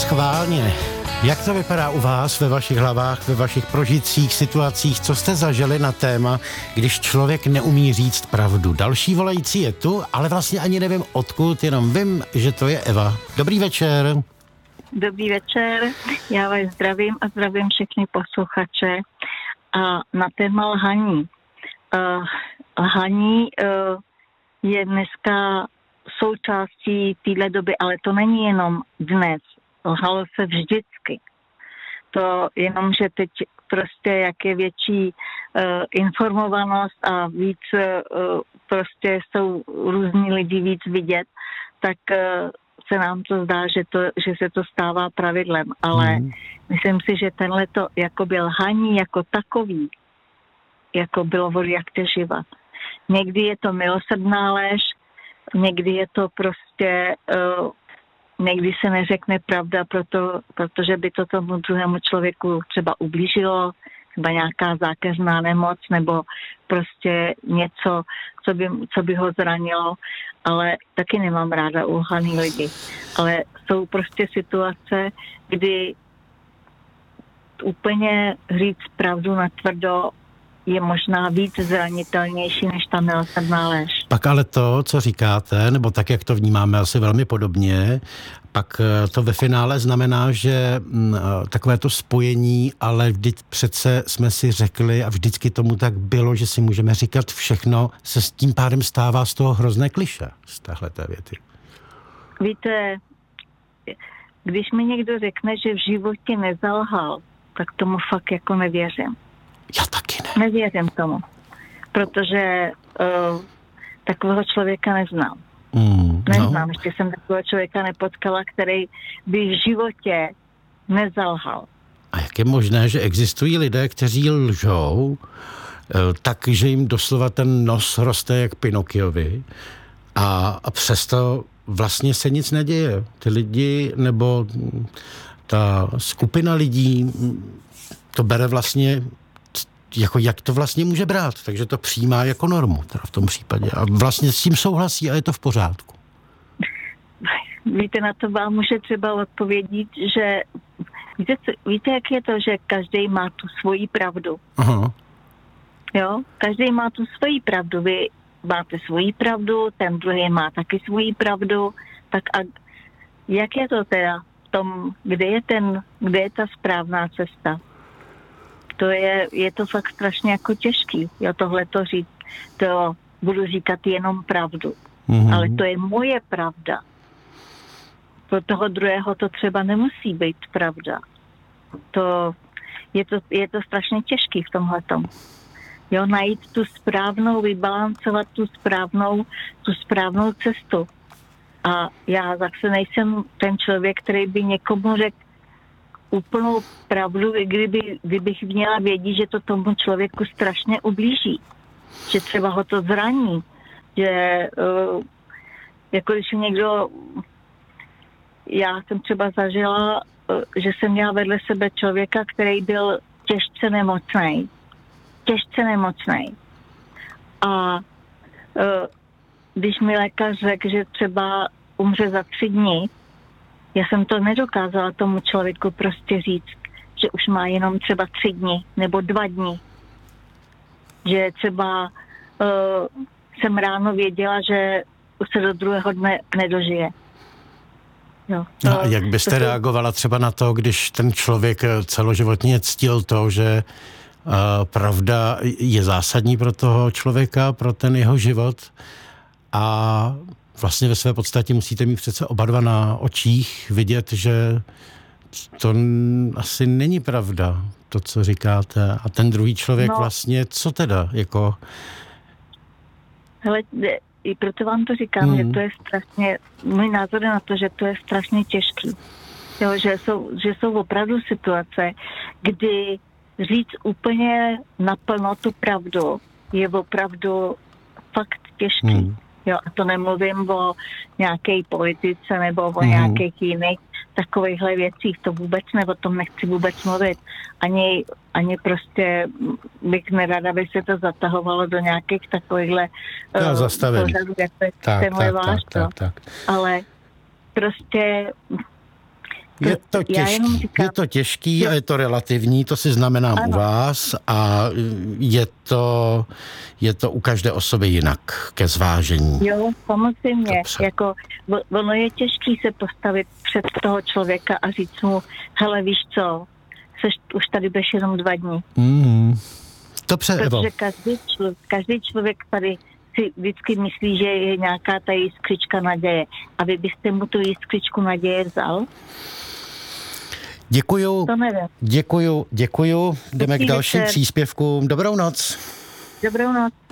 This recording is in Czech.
schválně. Jak to vypadá u vás, ve vašich hlavách, ve vašich prožitcích, situacích? Co jste zažili na téma, když člověk neumí říct pravdu? Další volající je tu, ale vlastně ani nevím odkud, jenom vím, že to je Eva. Dobrý večer. Dobrý večer, já vás zdravím a zdravím všechny posluchače. A na téma lhaní. Lhaní je dneska součástí téhle doby, ale to není jenom dnes. Lhalo se vždycky. To jenom, že teď prostě jak je větší informovanost a víc prostě jsou různí lidi víc vidět, tak se nám to zdá, že se to stává pravidlem. Ale myslím si, že tenhleto jakoby lhaní jako takový, jako bylo vody jak těživa. Někdy je to milosrdná lež, někdy je to prostě někdy se neřekne pravda, protože by to tomu druhému člověku třeba ublížilo, třeba nějaká zákeřná nemoc, nebo prostě něco, co by ho zranilo, ale taky nemám ráda ulhaný lidi. Ale jsou prostě situace, kdy úplně říct pravdu natvrdo je možná víc zranitelnější než ta milosrdná lež. Pak ale to, co říkáte, nebo tak, jak to vnímáme asi velmi podobně, pak to ve finále znamená, že takové to spojení, ale vždyť přece jsme si řekli a vždycky tomu tak bylo, že si můžeme říkat všechno, se s tím pádem stává z toho hrozné klišé, z téhleté věty. Víte, když mi někdo řekne, že v životě nezalhal, tak tomu fakt jako nevěřím. Já taky ne. Nevěřím tomu, protože takového člověka neznám. Neznám, ještě jsem takového člověka nepotkala, který by v životě nezalhal. A jak je možné, že existují lidé, kteří lžou, tak, že jim doslova ten nos roste jak Pinokiovi a přesto vlastně se nic neděje. Ty lidi, nebo ta skupina lidí to bere vlastně jako jak to vlastně může brát, takže to přijímá jako normu teda v tom případě a vlastně s tím souhlasí a je to v pořádku. Víte, na to vám může třeba odpovědět, že víte, jak je to, že každý má tu svoji pravdu. Aha. Jo, každý má tu svoji pravdu. Vy máte svoji pravdu, ten druhý má taky svoji pravdu, tak a jak je to teda v tom, kde je ta správná cesta? Je to fakt strašně jako těžký, jo, tohleto říct. To budu říkat jenom pravdu. Ale to je moje pravda. Pro toho druhého to třeba nemusí být pravda. Je to strašně těžký v tomhletom. Jo, najít tu správnou, vybalancovat tu správnou cestu. A já zase nejsem ten člověk, který by někomu řekl úplnou pravdu, kdybych měla vědět, že to tomu člověku strašně ublíží. Že třeba ho to zraní. Že jako když někdo... Já jsem třeba zažila, že jsem měla vedle sebe člověka, který byl těžce nemocnej. A když mi lékař řekl, že třeba umře za 3 dny, já jsem to nedokázala tomu člověku prostě říct, že už má jenom třeba 3 dny nebo 2 dny. Že třeba jsem ráno věděla, že už se do druhého dne nedožije. Jo, a jak byste reagovala třeba na to, když ten člověk celoživotně ctil to, že pravda je zásadní pro toho člověka, pro ten jeho život a vlastně ve své podstatě musíte mít přece oba dva na očích vidět, že to asi není pravda, to, co říkáte. A ten druhý člověk vlastně, co teda? Jako... Hele, i proto vám to říkám, že to je strašně, můj názor je na to, že to je strašně těžký. Jo, že jsou opravdu situace, kdy říct úplně naplno tu pravdu je opravdu fakt těžký. Jo, a to nemluvím o nějaké politice nebo o nějakých jiných takovýchhle věcích. To vůbec o tom nechci vůbec mluvit. Ani prostě bych nerada, aby se to zatahovalo do nějakých takovýchhle pořadů, jak to je váš. Tak. Ale prostě Je to těžký a je to relativní, to si znamenám u vás a je to u každé osoby jinak ke zvážení. Jo, samozřejmě. Jako, ono je těžký se postavit před toho člověka a říct mu, hele, víš co, už tady budeš jenom 2 dny. Dobře, Evo. Protože každý člověk tady si vždycky myslí, že je nějaká ta jiskřička naděje. A vy byste mu tu jiskřičku naděje vzal? Děkuju. To nevím. Děkuju. Jdeme k dalším příspěvkům. Dobrou noc. Dobrou noc.